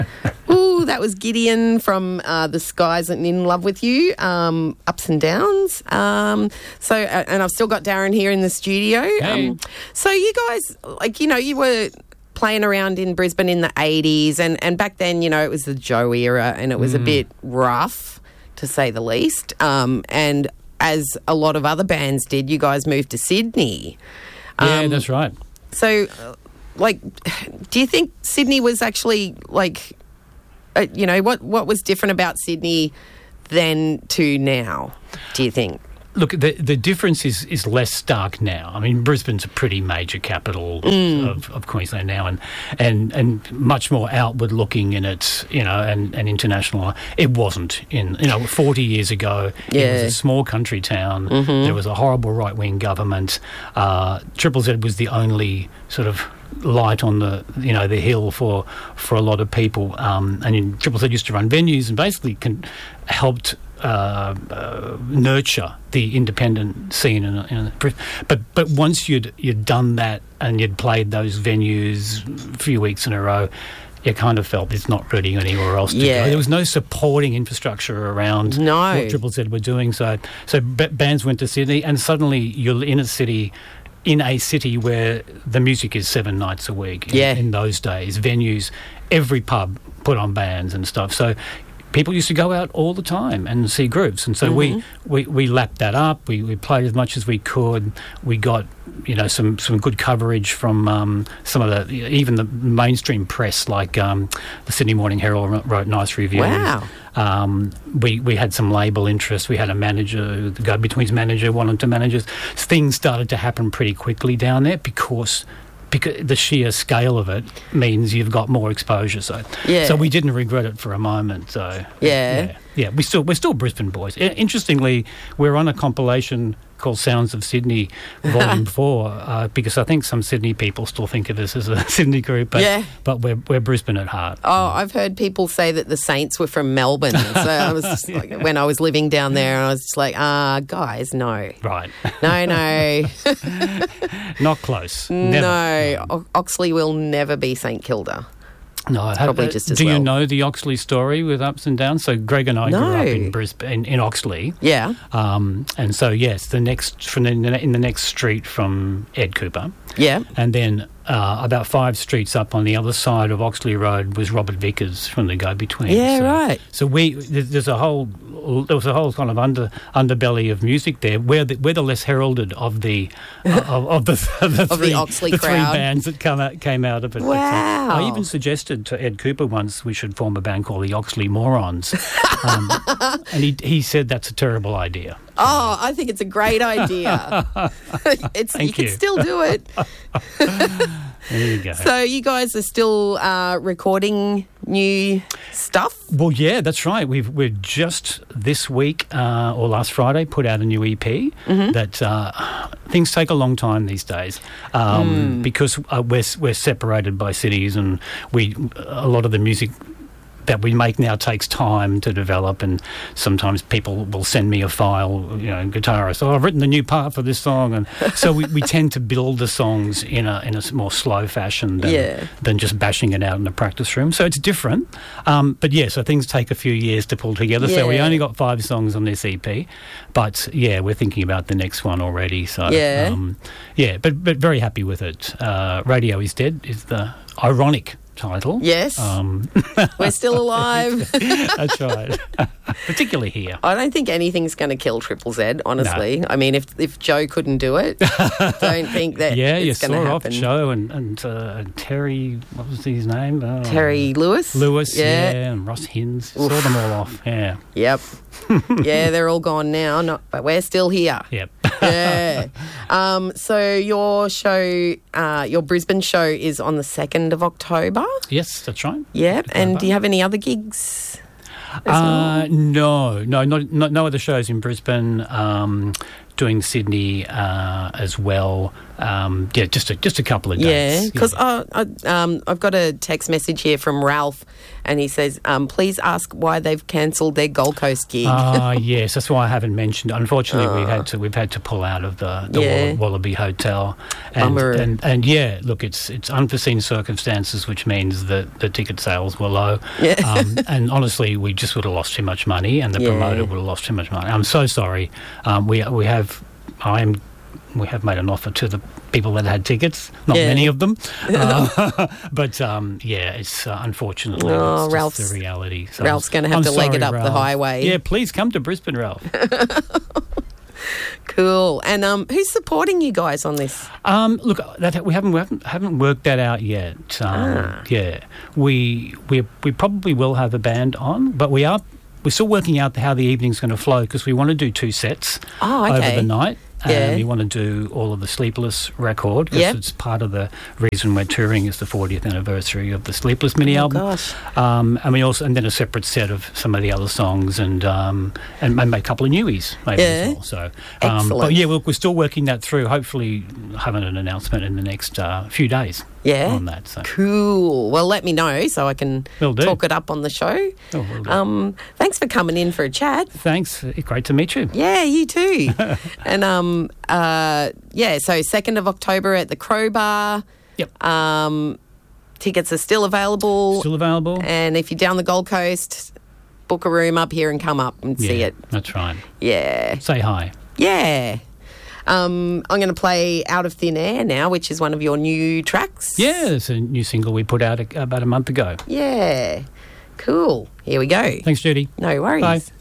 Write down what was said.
Ooh, that was Gideon from The Skies and In Love With You, Ups and Downs. And I've still got Darren here in the studio. Hey. So you guys, you were playing around in Brisbane in the 80s, and back then, it was the Joe era, and it was a bit rough, to say the least. And as a lot of other bands did, you guys moved to Sydney. Yeah, that's right. So, do you think Sydney was actually, what was different about Sydney then to now, do you think? Look, the difference is less stark now. I mean, Brisbane's a pretty major capital of Queensland now, and much more outward looking in its, and international. It wasn't 40 years ago. Yeah. It was a small country town. There was a horrible right-wing government. Triple Z was the only sort of light on the hill for a lot of people. And Triple Z used to run venues and basically helped nurture the independent scene, but once you'd done that and you'd played those venues a few weeks in a row, you kind of felt there's not really anywhere else to go. There was no supporting infrastructure around what Triple Z were doing. So bands went to Sydney, and suddenly you're in a city where the music is 7 nights a week. In those days, venues, every pub put on bands and stuff. So people used to go out all the time and see groups, and so we lapped that up. We played as much as we could. We got some good coverage from some of even the mainstream press, like the Sydney Morning Herald wrote nice reviews. Wow. We had some label interest. We had a manager, the go-betweens manager wanted to manage us. Things started to happen pretty quickly down there because the sheer scale of it means you've got more exposure. So we didn't regret it for a moment. So we're still Brisbane boys. Interestingly, we're on a compilation called Sounds of Sydney Volume 4 because I think some Sydney people still think of us as a Sydney group, but we're Brisbane at heart. Oh, I've heard people say that the Saints were from Melbourne. So I was just when I was living down there, and I was just like, guys, no. Right. No. Not close. Never. No. Oxley will never be St Kilda. No, probably just as do well. you know the Oxley story with ups and downs? So Greg and I grew up in Brisbane, in Oxley. Yeah. And so yes, in the next street from Ed Cooper. Yeah. And then about 5 streets up on the other side of Oxley Road was Robert Vickers from the Go-Betweens. Yeah, right. So there was a whole kind of underbelly of music there. We're the less heralded of the three Oxley the crowd. 3 bands that came out of it. Wow. I even suggested to Ed Cooper once we should form a band called the Oxley Morons, and he said that's a terrible idea. Oh, I think it's a great idea. You can still do it. There you go. So you guys are still recording new stuff? Well, yeah, that's right. We've just this week or last Friday put out a new EP. That things take a long time these days because we're separated by cities, and a lot of the music that we make now takes time to develop, and sometimes people will send me a file, guitarist, I've written the new part for this song, and so we tend to build the songs in a more slow fashion than just bashing it out in the practice room. So it's different, but so things take a few years to pull together. So we only got 5 songs on this EP, but we're thinking about the next one already. So but very happy with it. Radio is Dead is the ironic title. Yes. We're still alive. That's right. Particularly here. I don't think anything's going to kill Triple Z, honestly. No. I mean, if Joe couldn't do it, don't think that it's going to happen. Off Joe and Terry, what was his name? Terry Lewis. And Ross Hins. Saw them all off, yeah. Yep. They're all gone now, but we're still here. Yep. Yeah. So your show, your Brisbane show is on the 2nd of October? Yes, that's right. Yeah. And do you have any other gigs? No other shows in Brisbane. doing Sydney as well. Just a couple of days. Yeah, because I've got a text message here from Ralph, and he says, please ask why they've cancelled their Gold Coast gig. Yes, that's why I haven't mentioned. Unfortunately, we've had to pull out of the Wallaby Hotel, and yeah, look, it's unforeseen circumstances, which means that the ticket sales were low, and honestly, we just would have lost too much money, and the promoter would have lost too much money. I'm so sorry. We have made an offer to the people that had tickets, not many of them. But, it's unfortunately it's Ralph's, just the reality. So Ralph's going to have to leg it up Ralph. the highway. Yeah, please come to Brisbane, Ralph. Cool. And who's supporting you guys on this? Look, we haven't worked that out yet. Yeah, we probably will have a band on, but we're still working out how the evening's going to flow, because we want to do 2 sets over the night. And we want to do all of the Sleepless record, because it's part of the reason we're touring is the 40th anniversary of the Sleepless mini album. Gosh. And then a separate set of some of the other songs, and maybe a couple of newies maybe as well. So, excellent. But yeah, we're still working that through. Hopefully, having an announcement in the next few days. On that. So. Cool. Well, let me know so I can talk it up on the show. Thanks for coming in for a chat. Thanks. Great to meet you. Yeah, you too. And so 2nd of October at the Crowbar. Yep. Tickets are still available. Still available. And if you're down the Gold Coast, book a room up here and come up and see it. That's right. Yeah. Say hi. Yeah. I'm going to play Out of Thin Air now, which is one of your new tracks. Yeah, it's a new single we put out about a month ago. Yeah. Cool. Here we go. Thanks, Judy. No worries. Bye.